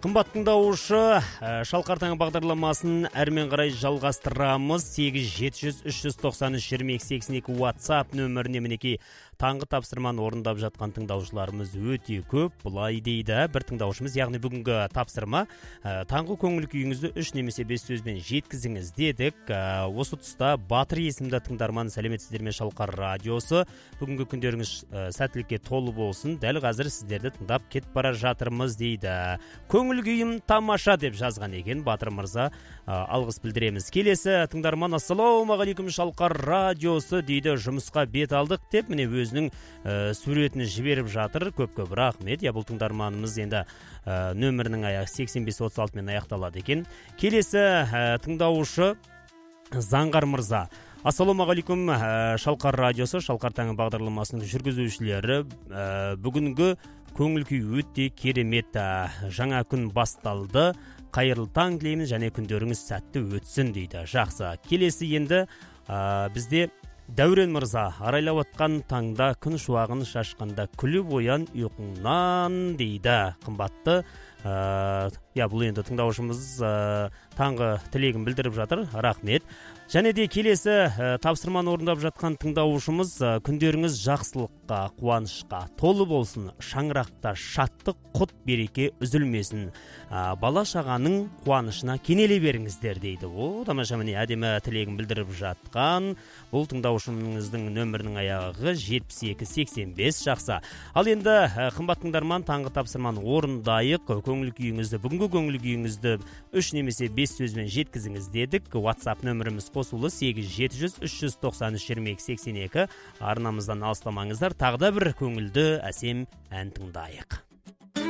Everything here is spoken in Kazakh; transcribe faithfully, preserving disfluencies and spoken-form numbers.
Қымбат тыңдаушы, Шалқар таңы бағдарламасын әрмен қарай жалғастырамыз. сегіз жеті жүз үш жүз тоқсан үш жиырма екі сексен екі WhatsApp нөміріне мінекей таңғы тапсырманы орындап жатқан тыңдаушыларымыз өте көп. Бұлай дейді бір тыңдаушымыз, яғни бүгінгі тапсырма таңғы көңіл күйіңізді үш немесе бес сөзбен жеткізіңіз дедік. Осы тұста Батыр есімді тыңдарман, сәлеметсіздер ме Шалқар радиосы. Бүгінгі күндеріңіз сәттілікке толы болсын. Дәл қазір сіздерді тыңдап кетіп бара жатырмыз дейді. Көңіл күйім тамаша деп жазған екен Батыр мырза. Алғыс білдіреміз. Келесі тыңдарман, ассалаумағалейкум Шалқар радиосы дейді. Жұмысқа бет алдық деп міне өзінің ә, суретін жіберіп жатыр. Көп-көп рахмет. Я бұл тыңдарманымыз енді ә, нөмірінің аяғы сексен бес отыз алты мен аяқталады екен. Келесі ә, тыңдаушы Заңғар мырза. Ассалаумағалейкум Шалқар радиосы, Шалқар таңы бағдарламасының жүргізушілері. Ә, бүгінгі көңіл күй өте керемет. Жаңа күн басталды. Қайырлы таң тілейміз және күндеріңіз сәтті өтсін дейді. Жақсы. Келесі енді ә, бізде Дәурен мырза. Арайлап атқан таңда күн шуағын шашқанда күліп оян ұйқыңнан дейді. Қымбатты. Ә, я бұл енді тыңдаушымыз ә, таңғы тілегін білдіріп жатыр. Рахмет. Және де келесі ә, тапсырманы орындап жатқан тыңдаушымыз, ә, күндеріңіз жақсылыққа, қуанышқа толы болсын, шаңырақта шаттық, құт береке үзілмесін, ә, бала шағаның қуанышына кенеле беріңіздер дейді. О, тамаша, міне әдемі тілегін білдіріп жатқан бұл тыңдаушымыздың нөмірінің аяғы жетпіс екі сексен бес. Жақсы. Ал енді ә, қымбат тыңдарман, таңғы тапсырманы орындайық. Көңіл күйіңізді, бүгінгі көңіл күйіңізді үш немесе бес сөзбен жеткізіңіз дедік. WhatsApp нөміріміз қосулы сегіз жеті жүз үш жүз тоқсан үш жиырма екі сексен екі. Арнамыздан алыстамаңыздар. Тағы да бір көңілді әсем ән тыңдайық.